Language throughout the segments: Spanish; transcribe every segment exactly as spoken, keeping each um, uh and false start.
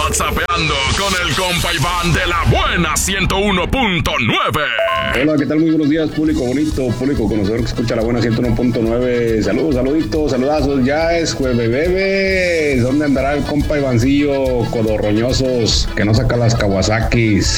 WhatsAppeando con el compa Iván de la buena ciento uno punto nueve. Hola, ¿qué tal? Muy buenos días, público bonito, público conocedor que escucha la buena ciento uno punto nueve. Saludos, saluditos, saludazos. Ya es jueves, bebés. ¿Dónde andará el compa Ivancillo, codorroñosos, que no saca las Kawasakis?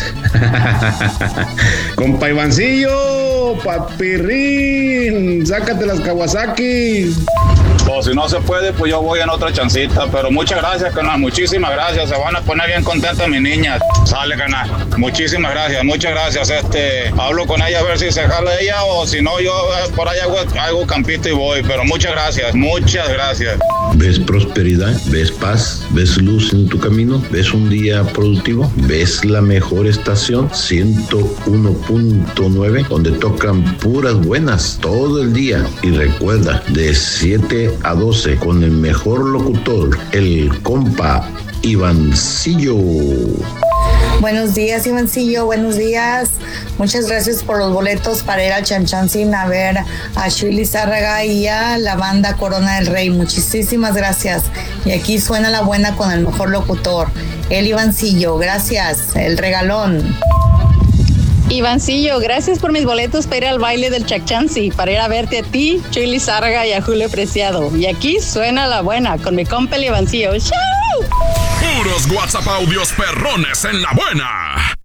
Compa Ivancillo, papirrín, sácate las Kawasakis. O si no se puede, pues yo voy en otra chancita. Pero muchas gracias, canal. Muchísimas gracias. Se van a poner bien contentas mis niñas. Sale, canal. Muchísimas gracias, muchas gracias. Este, hablo con ella a ver si se jala ella o si no, yo eh, por ahí hago, hago campito y voy. Pero muchas gracias, muchas gracias. ¿Ves prosperidad? ¿Ves paz? ¿Ves luz en tu camino? ¿Ves un día productivo? ¿Ves la mejor estación? ciento uno punto nueve, donde tocan puras buenas todo el día. Y recuerda, de siete a doce, con el mejor locutor, el compa Ivancillo. Buenos días, Ivancillo, buenos días. Muchas gracias por los boletos para ir al Chanchancín a ver a Chuy Lizárraga y a la banda Corona del Rey. Muchísimas gracias. Y aquí suena la buena con el mejor locutor, el Ivancillo. Gracias, el regalón. Ivancillo, gracias por mis boletos para ir al baile del Chachansi, para ir a verte a ti, Chuy Lizárraga y a Julio Preciado. Y aquí suena la buena con mi compa el Ivancillo. ¡Chau! Puros WhatsApp audios perrones en la buena.